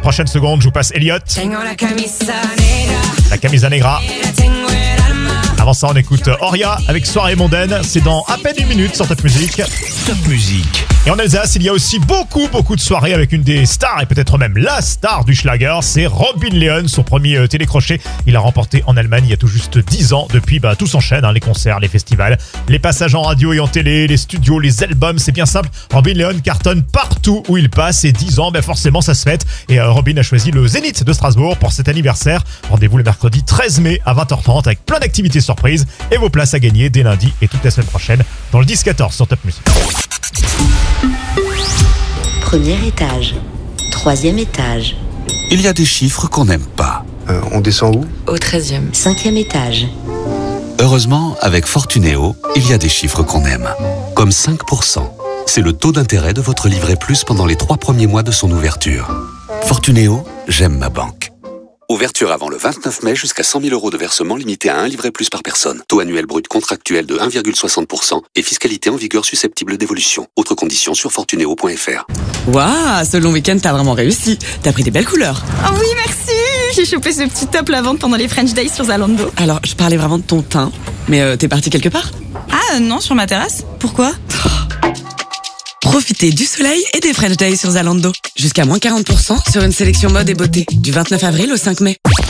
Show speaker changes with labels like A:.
A: prochaines secondes, je vous passe Elliott. La camisa negra. Avant ça, on écoute Oria avec Soirée mondaine. C'est dans à peine une minute sur Top Music.
B: Top Music.
A: Et en Alsace, il y a aussi beaucoup de soirées avec une des stars et peut-être même la star du Schlager. C'est Robin Leon, son premier télécrochet. Il a remporté en Allemagne il y a tout juste 10 ans. Depuis, tout s'enchaîne, les concerts, les festivals, les passages en radio et en télé, les studios, les albums. C'est bien simple. Robin Leon cartonne partout où il passe. Et 10 ans, forcément, ça se fête. Et Robin a choisi le Zénith de Strasbourg pour cet anniversaire. Rendez-vous le mercredi 13 mai à 20h30 avec plein d'activités surprises et vos places à gagner dès lundi et toute la semaine prochaine dans le 10-14 sur Top Music.
C: Premier étage, troisième étage,
B: Il y a des chiffres qu'on n'aime pas.
D: On descend où?
E: Au 13e.
C: cinquième étage,
B: Heureusement, avec Fortunéo, il y a des chiffres qu'on aime. Comme 5%. C'est le taux d'intérêt de votre livret plus pendant les 3 premiers mois de son ouverture. Fortunéo, j'aime ma banque. Ouverture avant le 29 mai jusqu'à 100 000 € de versement limité à un livret plus par personne. Taux annuel brut contractuel de 1,60% et fiscalité en vigueur susceptible d'évolution. Autres conditions sur fortunéo.fr.
F: Waouh, ce long week-end, t'as vraiment réussi. T'as pris des belles couleurs.
G: Oh oui, merci. J'ai chopé ce petit top lavande pendant les French Days sur Zalando.
F: Alors, je parlais vraiment de ton teint, mais t'es parti quelque part?
G: Ah non, sur ma terrasse. Pourquoi?
F: Profitez du soleil et des French Days sur Zalando. Jusqu'à moins 40% sur une sélection mode et beauté. Du 29 avril au 5 mai.